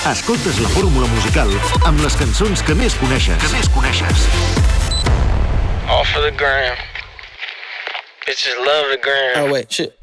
Escoltes la fórmula musical amb les cançons que més coneixes. All for the gram. Bitches love the gram. Oh, wait, shit.